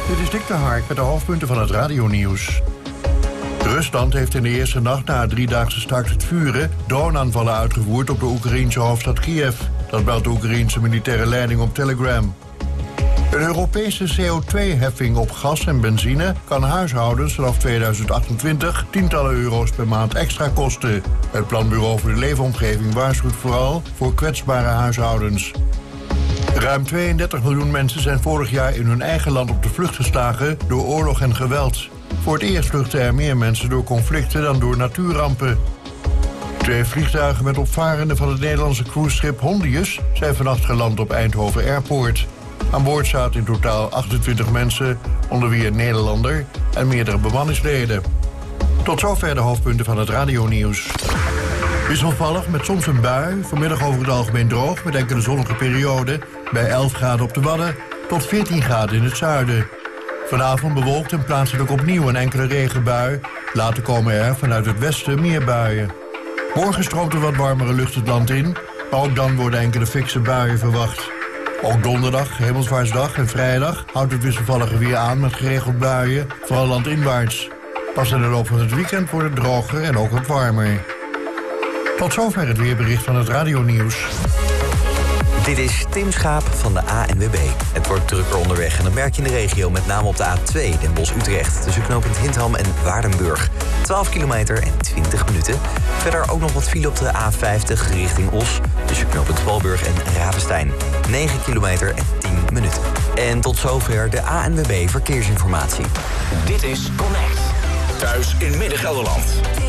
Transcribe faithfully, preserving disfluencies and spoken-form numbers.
Dit is Dick de Hark met de hoofdpunten van het radionieuws. Rusland heeft in de eerste nacht na het driedaagse staakt het vuren droneaanvallen uitgevoerd op de Oekraïense hoofdstad Kiev. Dat meldt de Oekraïense militaire leiding op Telegram. Een Europese C O twee heffing op gas en benzine kan huishoudens vanaf tweeduizend achtentwintig tientallen euro's per maand extra kosten. Het Planbureau voor de Leefomgeving waarschuwt vooral voor kwetsbare huishoudens. Ruim tweeëndertig miljoen mensen zijn vorig jaar in hun eigen land op de vlucht geslagen door oorlog en geweld. Voor het eerst vluchten er meer mensen door conflicten dan door natuurrampen. Twee vliegtuigen met opvarenden van het Nederlandse cruiseschip Hondius zijn vannacht geland op Eindhoven Airport. Aan boord zaten in totaal achtentwintig mensen, onder wie een Nederlander en meerdere bemanningsleden. Tot zover de hoofdpunten van het radionieuws. Wisselvallig met soms een bui, vanmiddag over het algemeen droog met enkele zonnige perioden, bij elf graden op de Wadden tot veertien graden in het zuiden. Vanavond bewolkt en plaatselijk opnieuw een enkele regenbui. Later komen er vanuit het westen meer buien. Morgen stroomt er wat warmere lucht het land in, maar ook dan worden enkele fikse buien verwacht. Ook donderdag, Hemelvaartsdag en vrijdag houdt het wisselvallige weer aan met geregeld buien, vooral landinwaarts. Pas in de loop van het weekend wordt het droger en ook wat warmer. Tot zover het weerbericht van het radionieuws. Dit is Tim Schaap van de A N W B. Het wordt drukker onderweg en dat merk je in de regio, met name op de A twee Den Bosch-Utrecht, tussen knooppunt Hindham en Waardenburg. twaalf kilometer en twintig minuten. Verder ook nog wat file op de A vijftig richting Os, tussen knooppunt Valburg en Ravenstein. negen kilometer en tien minuten. En tot zover de A N W B Verkeersinformatie. Dit is Connect. Thuis in Midden-Gelderland.